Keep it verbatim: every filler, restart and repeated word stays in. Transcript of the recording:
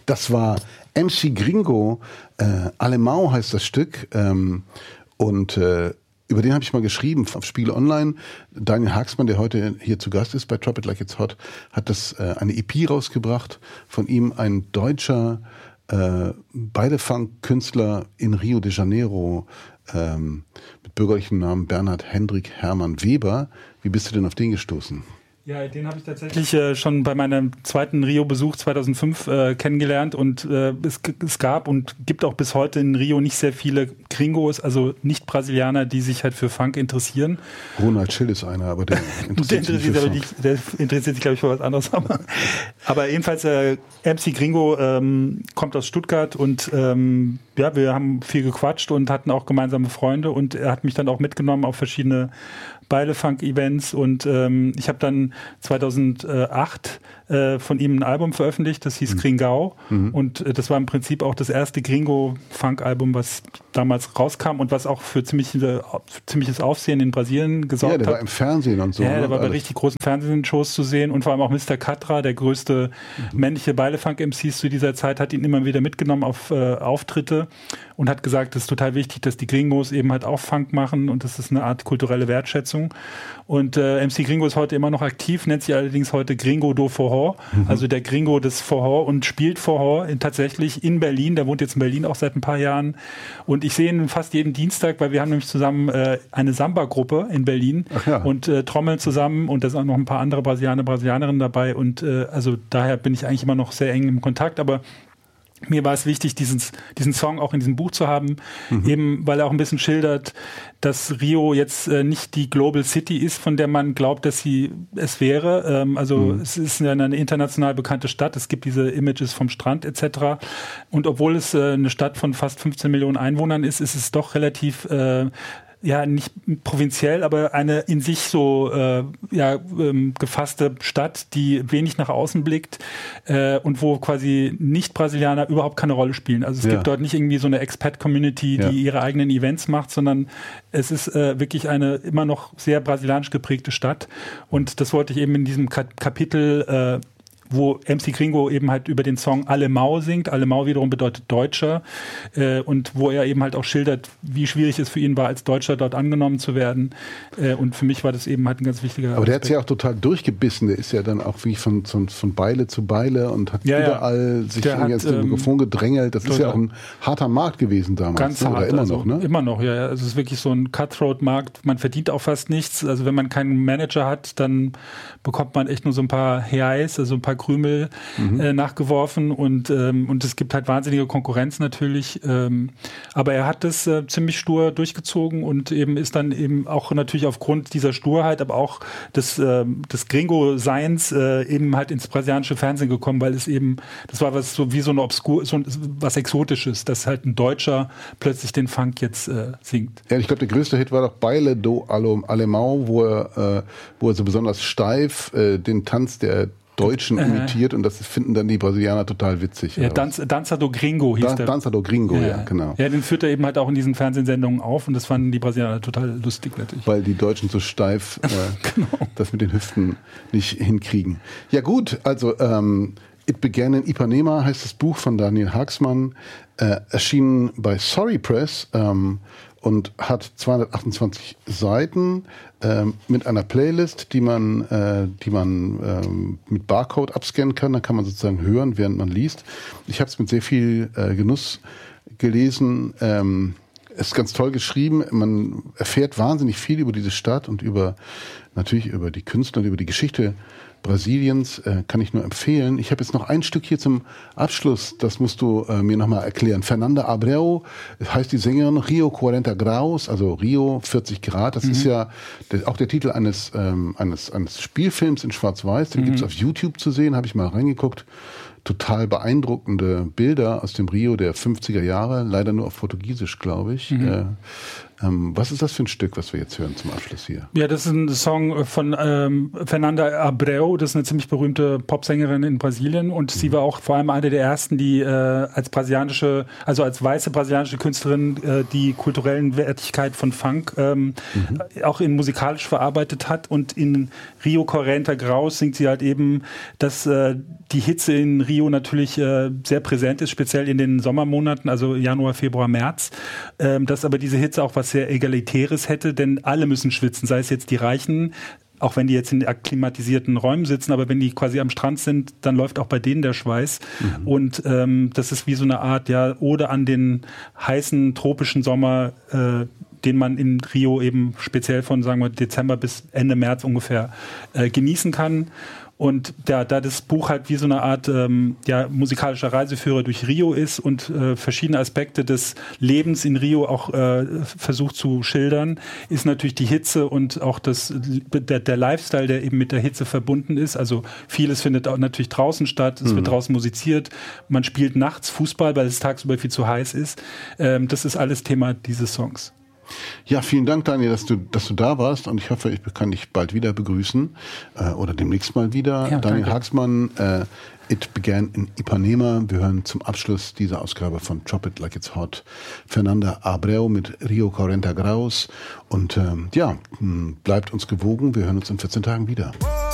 Das war M C Gringo, äh, Alemão heißt das Stück, ähm, und äh, über den habe ich mal geschrieben auf Spiegel Online. Daniel Haaksmann, der heute hier zu Gast ist bei Drop It Like It's Hot, hat das äh, eine E P rausgebracht. Von ihm ein deutscher äh, Beide-Funk-Künstler in Rio de Janeiro ähm, mit bürgerlichem Namen Bernhard Hendrik Hermann Weber. Wie bist du denn auf den gestoßen? Ja, den habe ich tatsächlich äh, schon bei meinem zweiten Rio-Besuch zweitausendfünf äh, kennengelernt und äh, es, es gab und gibt auch bis heute in Rio nicht sehr viele Gringos, also Nicht-Brasilianer, die sich halt für Funk interessieren. Ronald Schill ist einer, aber der interessiert, der interessiert sich, aber nicht, der interessiert sich, glaube ich, für was anderes. Aber, aber jedenfalls, äh, M C Gringo ähm, kommt aus Stuttgart und ähm, ja, wir haben viel gequatscht und hatten auch gemeinsame Freunde und er hat mich dann auch mitgenommen auf verschiedene Beile-Funk-Events und ähm, ich habe dann zweitausendacht äh, von ihm ein Album veröffentlicht, das hieß mhm. Gringao mhm. und äh, das war im Prinzip auch das erste Gringo-Funk-Album, was damals rauskam und was auch für ziemlich, äh, ziemliches Aufsehen in Brasilien gesorgt hat. Ja, der hat. war im Fernsehen und so. Ja, der ne? war bei Alles. richtig großen Fernsehshows zu sehen und vor allem auch Mister Catra, der größte mhm. männliche Beile-Funk-M Cs zu dieser Zeit, hat ihn immer wieder mitgenommen auf äh, Auftritte und hat gesagt, es ist total wichtig, dass die Gringos eben halt auch Funk machen und das ist eine Art kulturelle Wertschätzung. Und äh, M C Gringo ist heute immer noch aktiv, nennt sich allerdings heute Gringo do Forró, mhm. also der Gringo des Forró und spielt Forró in, tatsächlich in Berlin. Der wohnt jetzt in Berlin auch seit ein paar Jahren. Und ich sehe ihn fast jeden Dienstag, weil wir haben nämlich zusammen äh, eine Samba-Gruppe in Berlin ja. und äh, trommeln zusammen und da sind auch noch ein paar andere Brasilianer, Brasilianerinnen dabei. Und äh, also daher bin ich eigentlich immer noch sehr eng im Kontakt, aber mir war es wichtig, diesen, diesen Song auch in diesem Buch zu haben, mhm. eben weil er auch ein bisschen schildert, dass Rio jetzt äh, nicht die Global City ist, von der man glaubt, dass sie es wäre. Ähm, also mhm. es ist ja eine international bekannte Stadt, es gibt diese Images vom Strand et cetera. Und obwohl es äh, eine Stadt von fast fünfzehn Millionen Einwohnern ist, ist es doch relativ äh, ja, nicht provinziell, aber eine in sich so äh, ja, ähm, gefasste Stadt, die wenig nach außen blickt äh, und wo quasi Nicht-Brasilianer überhaupt keine Rolle spielen. Also es ja. gibt dort nicht irgendwie so eine Expat-Community, die ja. ihre eigenen Events macht, sondern es ist äh, wirklich eine immer noch sehr brasilianisch geprägte Stadt. Und das wollte ich eben in diesem Ka- Kapitel äh, wo M C Gringo eben halt über den Song Alemão singt. Alemão wiederum bedeutet Deutscher. Äh, und wo er eben halt auch schildert, wie schwierig es für ihn war, als Deutscher dort angenommen zu werden. Äh, und für mich war das eben halt ein ganz wichtiger Aber der Aspekt. hat sich ja auch total durchgebissen. Der ist ja dann auch wie von, von, von Beile zu Beile und hat ja, überall ja. sich der jetzt im ähm, Mikrofon gedrängelt. Das ist ja auch ein harter Markt gewesen damals. Ganz ne? hart. Oder immer also, noch, ne? Immer noch, ja. Also es ist wirklich so ein Cutthroat-Markt. Man verdient auch fast nichts. Also wenn man keinen Manager hat, dann bekommt man echt nur so ein paar Reais, also ein paar Krümel Mhm. Äh, nachgeworfen und, ähm, und es gibt halt wahnsinnige Konkurrenz natürlich, ähm, aber er hat das äh, ziemlich stur durchgezogen und eben ist dann eben auch natürlich aufgrund dieser Sturheit, aber auch des, äh, des Gringo-Seins äh, eben halt ins brasilianische Fernsehen gekommen, weil es eben, das war was so wie so eine obskur, so was Exotisches, dass halt ein Deutscher plötzlich den Funk jetzt äh, singt. Ja, ich glaube, der größte Hit war doch Baile do Alemão, wo er, äh, wo er so besonders steif äh, den Tanz der Deutschen imitiert, und das finden dann die Brasilianer total witzig. Ja, Danza, Danza do Gringo hieß da, der. Danza do Gringo, ja, ja, genau. Ja, den führt er eben halt auch in diesen Fernsehsendungen auf und das fanden die Brasilianer total lustig natürlich. Weil die Deutschen so steif äh, genau. das mit den Hüften nicht hinkriegen. Ja gut, also ähm, It Began in Ipanema heißt das Buch von Daniel Haaksmann, äh, erschienen bei Sorry Press ähm, und hat zweihundertachtundzwanzig Seiten ähm, mit einer Playlist, die man, äh, die man ähm, mit Barcode abscannen kann. Da kann man sozusagen hören, während man liest. Ich habe es mit sehr viel äh, Genuss gelesen. Ähm, es ist ganz toll geschrieben. Man erfährt wahnsinnig viel über diese Stadt und über natürlich über die Künstler und über die Geschichte Brasiliens, äh, kann ich nur empfehlen. Ich habe jetzt noch ein Stück hier zum Abschluss, das musst du äh, mir nochmal erklären. Fernanda Abreu, das heißt die Sängerin, Rio cuarenta graus, also Rio vierzig Grad. Das mhm. ist ja der, auch der Titel eines, ähm, eines, eines Spielfilms in Schwarz-Weiß. Den mhm. gibt's auf YouTube zu sehen, habe ich mal reingeguckt. Total beeindruckende Bilder aus dem Rio der fünfziger Jahre, leider nur auf Portugiesisch, glaube ich. Mhm. Äh, ähm, was ist das für ein Stück, was wir jetzt hören zum Abschluss hier? Ja, das ist ein Song von ähm, Fernanda Abreu, das ist eine ziemlich berühmte Popsängerin in Brasilien und mhm. sie war auch vor allem eine der ersten, die äh, als brasilianische, also als weiße brasilianische Künstlerin äh, die kulturellen Wertigkeit von Funk ähm, mhm. auch in musikalisch verarbeitet hat, und in Rio cuarenta graus singt sie halt eben, dass äh, die Hitze in Rio natürlich äh, sehr präsent ist, speziell in den Sommermonaten, also Januar, Februar, März. Ähm, dass aber diese Hitze auch was sehr Egalitäres hätte, denn alle müssen schwitzen, sei es jetzt die Reichen, auch wenn die jetzt in akklimatisierten Räumen sitzen, aber wenn die quasi am Strand sind, dann läuft auch bei denen der Schweiß. Mhm. Und ähm, das ist wie so eine Art ja Ode an den heißen tropischen Sommer, äh, den man in Rio eben speziell von, sagen wir, Dezember bis Ende März ungefähr äh, genießen kann. Und ja, da das Buch halt wie so eine Art ähm, ja, musikalischer Reiseführer durch Rio ist und äh, verschiedene Aspekte des Lebens in Rio auch äh, versucht zu schildern, ist natürlich die Hitze und auch das, der, der Lifestyle, der eben mit der Hitze verbunden ist. Also vieles findet auch natürlich draußen statt, es mhm. wird draußen musiziert, man spielt nachts Fußball, weil es tagsüber viel zu heiß ist. Ähm, das ist alles Thema dieses Songs. Ja, vielen Dank, Daniel, dass du, dass du da warst und ich hoffe, ich kann dich bald wieder begrüßen äh, oder demnächst mal wieder. Ja, Daniel Haagsmann, äh, It Began in Ipanema. Wir hören zum Abschluss dieser Ausgabe von Drop It Like It's Hot Fernanda Abreu mit Rio cuarenta Graus und ähm, ja, bleibt uns gewogen. Wir hören uns in vierzehn Tagen wieder.